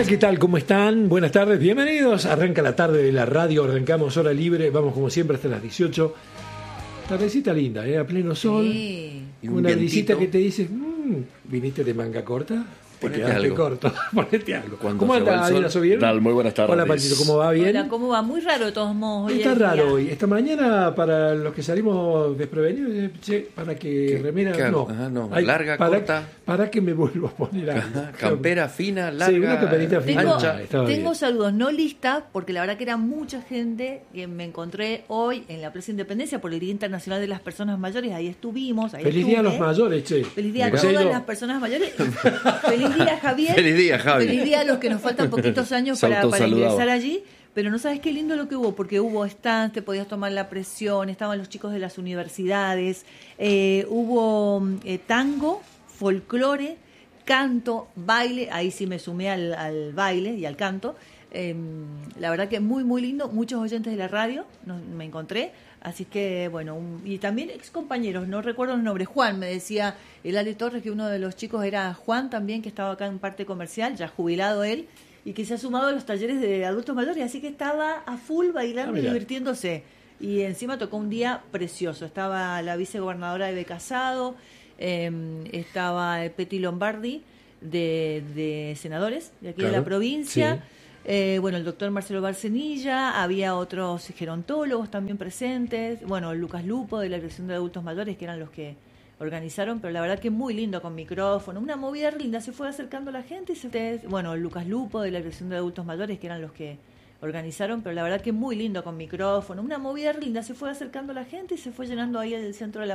Hola, ¿qué tal? ¿Cómo están? Buenas tardes, bienvenidos. Arranca la tarde de la radio, arrancamos hora libre, vamos como siempre hasta las 18. Tardecita linda, a pleno sol. Sí. Una brisita que te dice, ¿viniste de manga corta? Te Ponete quedaste algo. corto, ponete algo. Cuando ¿Cómo se va anda, el sol, Adina Sobier? tal, muy buenas tardes. Hola, Patito, ¿cómo va? ¿Bien? Hola, ¿cómo va? Muy raro de todos modos. Hoy Está es raro día. hoy. Esta mañana, para los que salimos desprevenidos, para que remera. ¿Qué? No, Ajá, no. Larga, corta. Para que me vuelvo a poner algo. Ajá, campera fina, larga, Sí, una camperita fina. ancha. Estaba Tengo bien. saludos, no lista, porque la verdad que era mucha gente que me encontré hoy en la Plaza Independencia por el Día Internacional de las Personas Mayores. Ahí estuvimos. Ahí Feliz día a los estuve. mayores, che. Feliz día a Mirá. todas Sí, las personas mayores. Feliz día, Javier. Feliz día, Javi. Feliz día a los que nos faltan poquitos años Se para autosaludaba. ingresar allí. Pero no sabes qué lindo lo que hubo, porque hubo stands, te podías tomar la presión, estaban los chicos de las universidades, hubo tango, folclore, canto, baile, ahí sí me sumé al baile y al canto. La verdad que muy, muy lindo, muchos oyentes de la radio me encontré. Así que, bueno, y también ex compañeros, no recuerdo los nombres. Juan, me decía el Ale Torres, que uno de los chicos era Juan también, que estaba acá en parte comercial, ya jubilado él, y que se ha sumado a los talleres de adultos mayores, así que estaba a full bailando y mira. divirtiéndose. Y encima tocó un día precioso. Estaba la vicegobernadora Eve Casado, estaba Peti Lombardi, de senadores de aquí de Claro, la provincia. sí. Bueno, el doctor Marcelo Barcenilla, había otros gerontólogos también presentes, bueno, Lucas Lupo de la Dirección de Adultos Mayores, que eran los que organizaron, pero la verdad que muy lindo con micrófono, una movida linda, se fue acercando la gente y bueno, Lucas Lupo de la Dirección de Adultos Mayores, que eran los que organizaron, pero la verdad que muy lindo con micrófono, una movida linda, se fue acercando la gente y se fue llenando ahí el centro de la